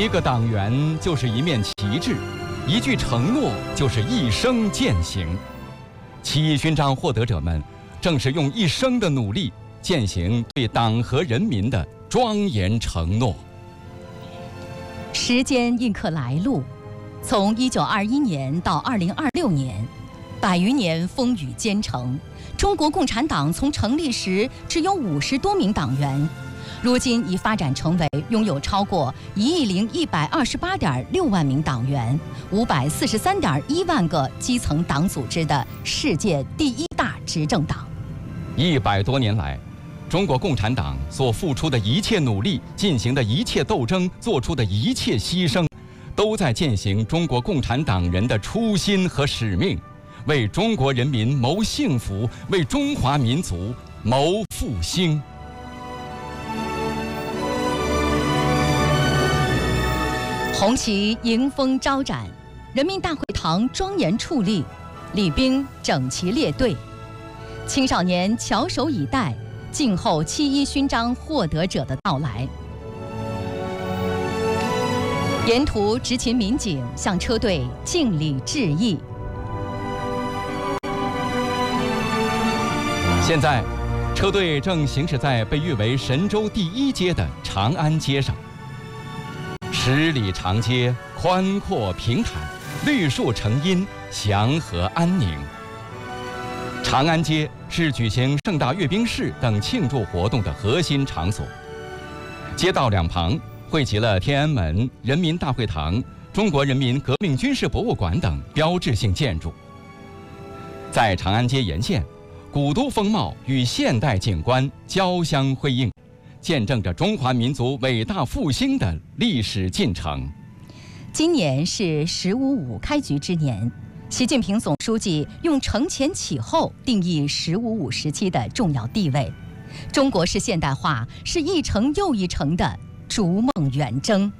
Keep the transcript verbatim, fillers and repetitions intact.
个党员就是一面旗帜，一句承诺就是一生践行。七一勋章获得者们正是用一生的努力践行对党和人民的庄严承诺。 时间印刻来路，从一九二一年到二零二六年，百余年风雨兼程，中国共产党从成立时只有五十多名党员，如今已发展成为拥有超过一亿零一百二十八点六万名党员、五百四十三点一万个基层党组织的世界第一大执政党。 一百多年来，中国共产党所付出的一切努力、进行的一切斗争、做出的一切牺牲，都在践行中国共产党人的初心和使命，为中国人民谋幸福，为中华民族谋复兴。 红旗迎风招展，人民大会堂庄严矗立，礼兵整齐列队，青少年翘首以待，静候七一勋章获得者的到来。沿途执勤民警向车队敬礼致意。 现在，车队正行驶在被誉为神州第一街的长安街上。十里长街，宽阔平坦，绿树成荫，祥和安宁。长安街是举行盛大阅兵式等庆祝活动的核心场所。街道两旁汇集了天安门、人民大会堂、中国人民革命军事博物馆等标志性建筑。在长安街沿线，古都风貌与现代景观交相辉映，见证着中华民族伟大复兴的历史进程。 今年是十五五开局之年，习近平总书记用承前启后定义十五五时期的重要地位。中国式现代化是一程又一程的逐梦远征。